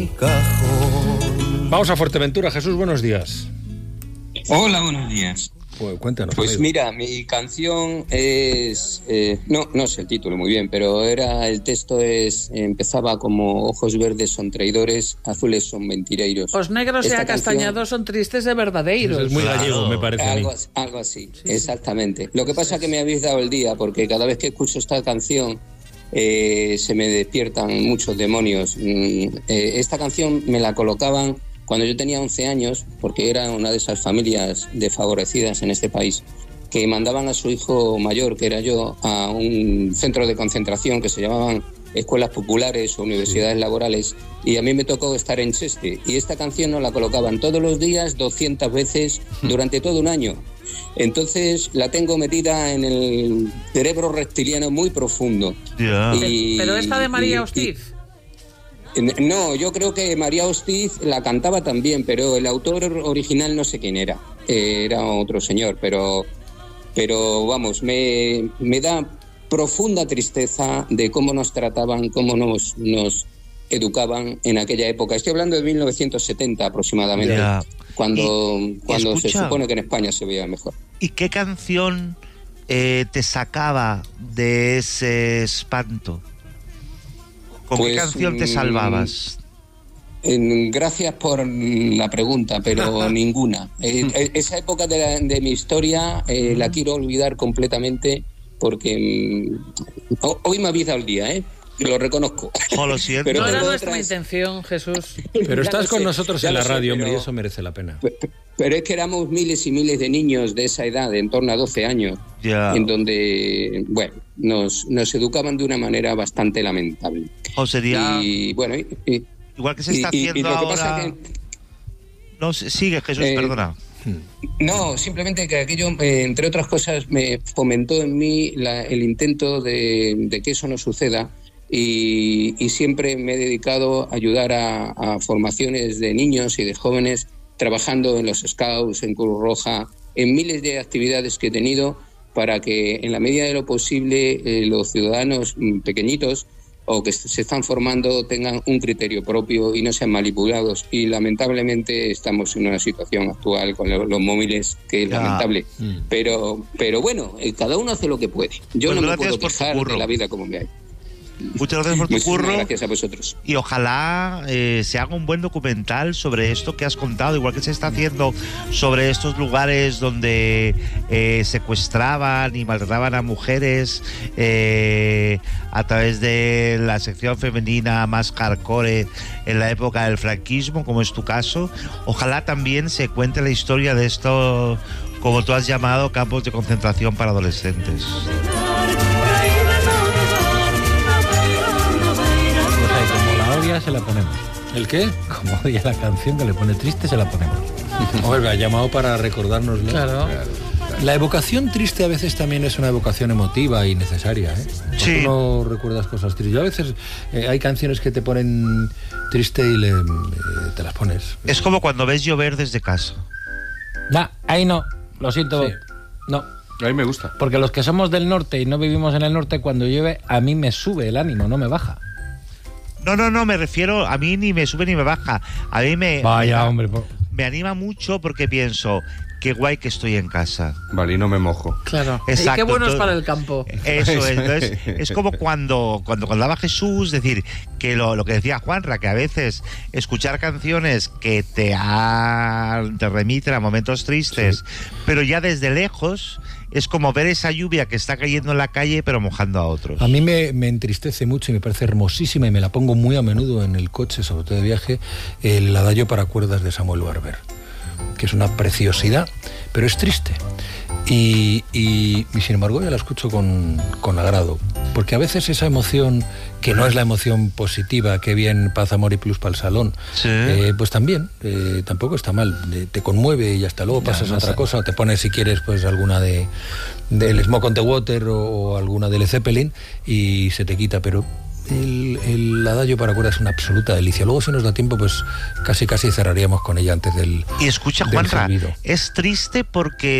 mi cajón. Vamos a Fuerteventura. Jesús, buenos días. Hola, buenos días. Pues cuéntanos. Pues amigo. mira, mi canción es... no sé el título muy bien, pero el texto empezaba como ojos verdes son traidores, azules son mentireiros. Os negros e acastañados son tristes de verdadeiros. Eso es muy gallego, me parece a mí. Algo así, sí, exactamente. Lo que pasa es que me habéis dado el día, porque cada vez que escucho esta canción se me despiertan muchos demonios. Esta canción me la colocaban cuando yo tenía 11 años, porque era una de esas familias desfavorecidas en este país, que mandaban a su hijo mayor, que era yo, a un centro de concentración que se llamaban escuelas populares o universidades laborales, y a mí me tocó estar en Cheste, y esta canción nos la colocaban todos los días 200 veces durante todo un año. Entonces la tengo metida en el cerebro reptiliano muy profundo. Yeah. Pero esta de María Hostiz. No, yo creo que María Hostiz la cantaba también, pero el autor original no sé quién era. Era otro señor, pero vamos, me da profunda tristeza de cómo nos trataban, cómo nos educaban en aquella época. Estoy hablando de 1970 aproximadamente, yeah. cuando escucha, se supone que en España se veía mejor. ¿Y qué canción te sacaba de ese espanto? ¿Con qué canción te salvabas? Gracias por la pregunta, pero ninguna. Esa época de mi historia la quiero olvidar completamente, porque hoy me habéis dado el día, lo reconozco. Oh, lo siento. No era nuestra intención, Jesús. Pero estás con nosotros en la radio, hombre, y pero eso merece la pena. Pero es que éramos miles y miles de niños de esa edad, en torno a 12 años, en donde, bueno, nos educaban de una manera bastante lamentable. O sería... Y bueno, igual que se está haciendo ahora... Pasa que... No, sigue, Jesús, perdona. No, simplemente que aquello, entre otras cosas, me fomentó en mí el intento de que eso no suceda, y siempre me he dedicado a ayudar a formaciones de niños y de jóvenes, trabajando en los Scouts, en Cruz Roja, en miles de actividades que he tenido, para que en la medida de lo posible los ciudadanos pequeñitos o que se están formando tengan un criterio propio y no sean manipulados. Y lamentablemente estamos en una situación actual con los móviles que es lamentable. Pero bueno, cada uno hace lo que puede. Yo pues no me puedo quejar de la vida como me hay. Muchas gracias por tu curro. Gracias a vosotros. Y ojalá se haga un buen documental sobre esto que has contado, igual que se está haciendo sobre estos lugares donde secuestraban y maltrataban a mujeres a través de la sección femenina más hardcore en la época del franquismo, como es tu caso. Ojalá también se cuente la historia de esto, como tú has llamado, campos de concentración para adolescentes. Se la ponemos. ¿El qué? Como odia la canción que le pone triste, se la ponemos. Oiga, ha llamado para recordárnoslo. Claro. La evocación triste a veces también es una evocación emotiva y necesaria, ¿eh? Sí. Tú no recuerdas cosas tristes. Yo a veces hay canciones que te ponen triste y te las pones. Es como cuando ves llover desde casa. Nah, ahí no. Lo siento. Sí. No. A mí me gusta. Porque los que somos del norte y no vivimos en el norte, cuando llueve, a mí me sube el ánimo, no me baja. No, me refiero, a mí ni me sube ni me baja. A mí me anima mucho porque pienso, qué guay que estoy en casa. Vale, y no me mojo. Claro. Exacto. Y qué bueno es para el campo. Eso es. Entonces, es como cuando hablaba Jesús, decir, que lo que decía Juanra, que a veces escuchar canciones que te remiten a momentos tristes, pero ya desde lejos, es como ver esa lluvia que está cayendo en la calle pero mojando a otros. A mí me entristece mucho y me parece hermosísima, y me la pongo muy a menudo en el coche, sobre todo de viaje, el adagio para cuerdas de Samuel Barber, que es una preciosidad, pero es triste. Y sin embargo yo la escucho con agrado, porque a veces esa emoción, que no es la emoción positiva, que bien paz, amor y plus para el salón, sí. Pues también, tampoco está mal, te conmueve y hasta luego pasas a otra cosa, o te pones si quieres pues alguna del Smoke on the Water o alguna del Led Zeppelin y se te quita, pero el adagio para cuerdas es una absoluta delicia. Luego, si nos da tiempo, pues casi cerraríamos con ella antes del... Y escucha, Juanra, es triste porque